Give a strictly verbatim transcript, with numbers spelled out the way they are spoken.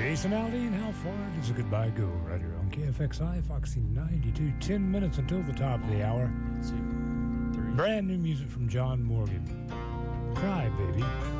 Jason Aldean, how far does a goodbye go? Right here on K F X I, Foxy ninety-two. Ten minutes until the top of the hour. Two, three. Brand new music from John Morgan. Cry, baby.